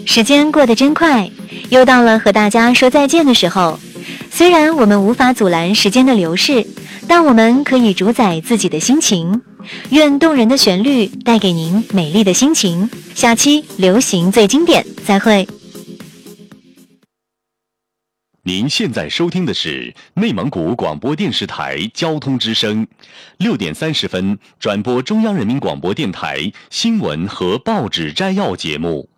时间过得真快，又到了和大家说再见的时候。虽然我们无法阻拦时间的流逝，但我们可以主宰自己的心情。愿动人的旋律带给您美丽的心情。下期流行最经典，再会。 您现在收听的是内蒙古广播电视台交通之声，6点30分转播中央人民广播电台新闻和报纸摘要节目。